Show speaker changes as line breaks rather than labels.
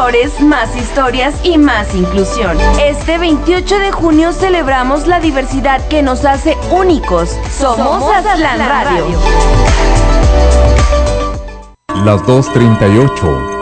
valores, más historias y más inclusión. Este 28 de junio celebramos la diversidad que nos hace únicos. Somos Aztlán Radio.
Las 2:38.